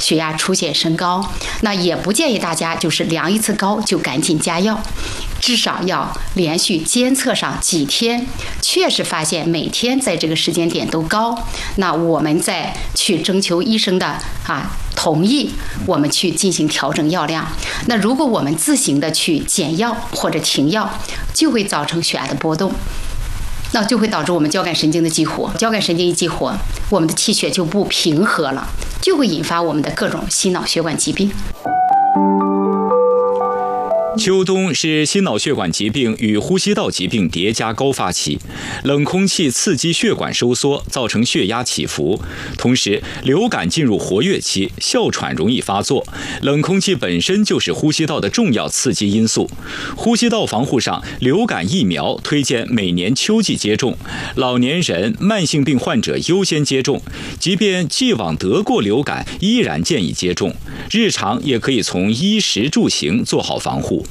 血压出现升高。那也不建议大家就是量一次高就赶紧加药，至少要连续监测上几天，确实发现每天在这个时间点都高，那我们再去征求医生的同意，我们去进行调整药量。那如果我们自行的去减药或者停药，就会造成血压的波动，那就会导致我们交感神经的激活，交感神经一激活，我们的气血就不平和了，就会引发我们的各种心脑血管疾病。 秋冬是心脑血管疾病与呼吸道疾病叠加高发期，冷空气刺激血管收缩，造成血压起伏。同时，流感进入活跃期，哮喘容易发作。冷空气本身就是呼吸道的重要刺激因素。呼吸道防护上，流感疫苗推荐每年秋季接种，老年人、慢性病患者优先接种。即便既往得过流感，依然建议接种。日常也可以从衣食住行做好防护。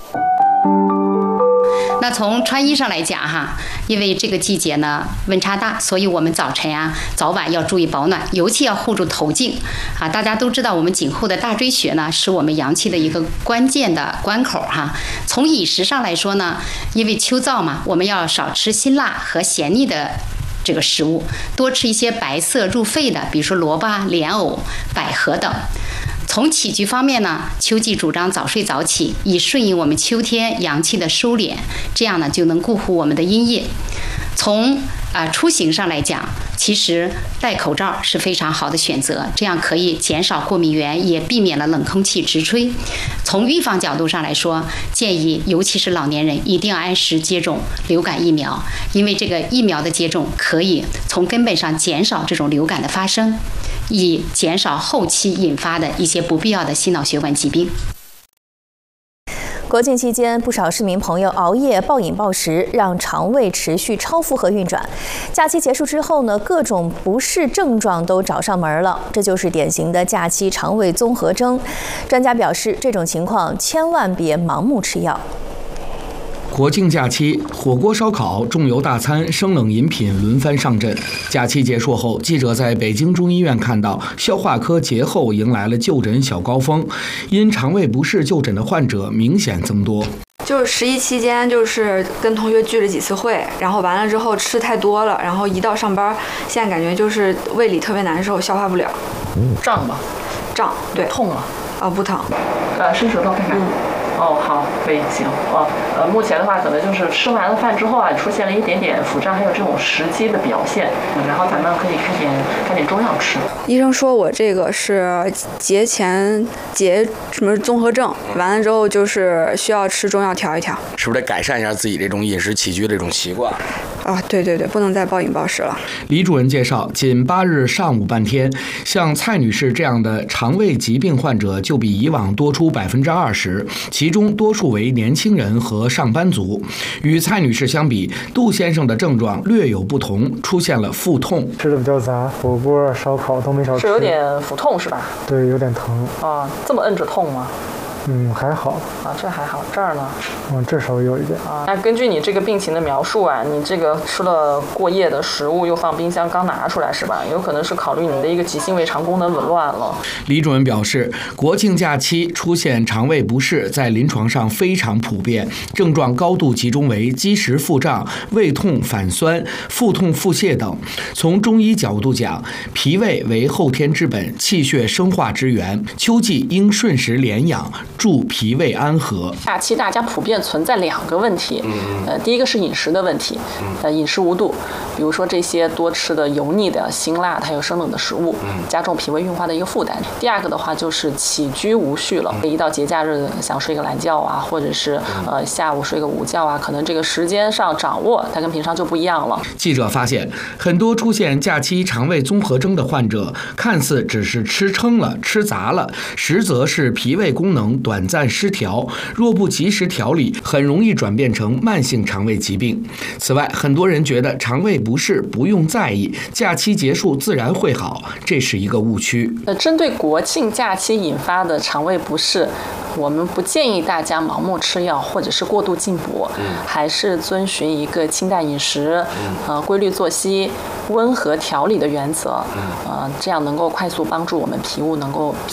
那从穿衣上来讲因为这个季节呢温差大，所以我们早晨早晚要注意保暖，尤其要护住头颈大家都知道我们颈后的大椎穴呢是我们阳气的一个关键的关口从饮食上来说呢，因为秋燥嘛，我们要少吃辛辣和咸腻的这个食物，多吃一些白色入肺的，比如说萝卜、莲藕、百合等。从起居方面呢，秋季主张早睡早起，以顺应我们秋天阳气的收敛，这样呢就能固护我们的阴液。从出行上来讲，其实戴口罩是非常好的选择，这样可以减少过敏源，也避免了冷空气直吹。从预防角度上来说，建议尤其是老年人一定要按时接种流感疫苗，因为这个疫苗的接种可以从根本上减少这种流感的发生，以减少后期引发的一些不必要的心脑血管疾病。 国庆期间，不少市民朋友熬夜暴饮暴食，让肠胃持续超负荷运转。假期结束之后呢，各种不适症状都找上门了，这就是典型的假期肠胃综合征。专家表示，这种情况千万别盲目吃药。 国庆假期，火锅、烧烤、重油大餐、生冷饮品轮番上阵。假期结束后，记者在北京中医院看到，消化科节后迎来了就诊小高峰，因肠胃不适就诊的患者明显增多。 就是11期间，就是跟同学聚了几次会，然后完了之后吃太多了，然后一到上班，现在感觉就是胃里特别难受，消化不了。 胀吗？ 胀，对。 痛吗？ 不疼。 伸舌头看看。哦，好，可以，行。目前的话，可能就是吃完了饭之后出现了一点点腹胀，还有这种食积的表现。然后咱们可以开点中药吃。 医生说我这个是节前什么综合症，完了之后就是需要吃中药调一调。 是不是得改善一下自己这种饮食起居这种习惯？ 对，不能再暴饮暴食了。 李主任介绍，仅8日上午半天，像蔡女士这样的肠胃疾病患者就比以往多出20%，其中多数为年轻人和上班族。与蔡女士相比，杜先生的症状略有不同，出现了腹痛。 吃的比较杂，火锅、烧烤都没少吃。 是有点腹痛是吧？ 对，有点疼。 这么摁着痛吗？ 还好这还好，这儿呢？ 这稍微有一点那根据你这个病情的描述你这个吃了过夜的食物，又放冰箱刚拿出来是吧？有可能是考虑你的一个急性胃肠功能紊乱了。 李主任表示，国庆假期出现肠胃不适在临床上非常普遍，症状高度集中为积食腹胀、胃痛反酸、腹痛腹泻等。从中医角度讲，脾胃为后天之本，气血生化之源，秋季应顺时连养，助脾胃安和。 假期大家普遍存在2个问题，第一个是饮食的问题，饮食无度，比如说这些多吃的油腻的、辛辣的还有生冷的食物，加重脾胃运化的一个负担。第二个的话就是起居无序了，一到节假日想睡个懒觉或者是下午睡个午觉可能这个时间上掌握它跟平常就不一样了。 记者发现，很多出现假期肠胃综合征的患者，看似只是吃撑了、吃杂了，实则是脾胃功能短暂失调，若不及时调理，很容易转变成慢性肠胃疾病。此外，很多人觉得肠胃不适不用在意，假期结束自然会好，这是一个误区。 针对国庆假期引发的肠胃不适，我们不建议大家盲目吃药或者是过度进补，还是遵循一个清淡饮食、规律作息、温和调理的原则，这样能够快速帮助我们脾胃能够